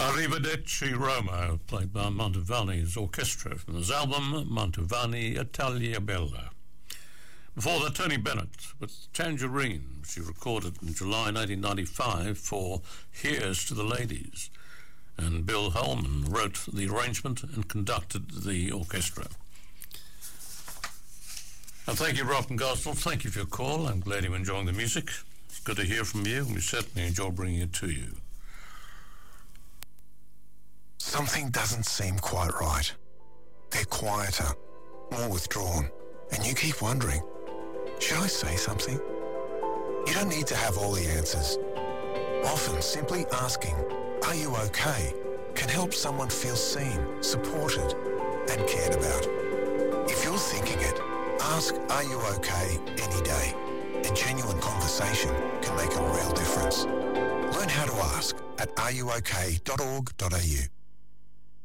Arrivederci Roma, played by Mantovani's orchestra from his album Mantovani Italia Bella. Before that, Tony Bennett with Tangerine, she recorded in July 1995 for Here's to the Ladies, and Bill Holman wrote the arrangement and conducted the orchestra. And thank you, Rob and Gospel. Thank you for your call. I'm glad you're enjoying the music. It's good to hear from you, and we certainly enjoy bringing it to you. Something doesn't seem quite right. They're quieter, more withdrawn, and you keep wondering, should I say something? You don't need to have all the answers. Often simply asking, are you okay, can help someone feel seen, supported, and cared about. If you're thinking it, ask, are you okay, any day. A genuine conversation can make a real difference. Learn how to ask at areyouok.org.au.